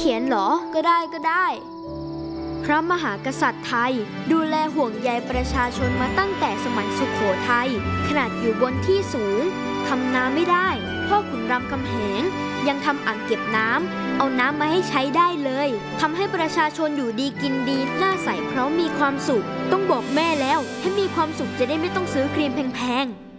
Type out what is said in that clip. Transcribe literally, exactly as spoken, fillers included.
ขียนเหรอก็ได้ก็ได้พระมหากษัตริย์ไทยดูแลห่วงใยประชาชนมาตั้งแต่สมัยสุโขทัยขนาดอยู่บนที่สูงทำนาไม่ได้พ่อขุนรามคำแหงยังทำอ่างเก็บน้ำเอาน้ำมาให้ใช้ได้เลยทำให้ประชาชนอยู่ดีกินดีหน้าใสเพราะมีความสุขต้องบอกแม่แล้วให้มีความสุขจะได้ไม่ต้องซื้อครีมแพงๆ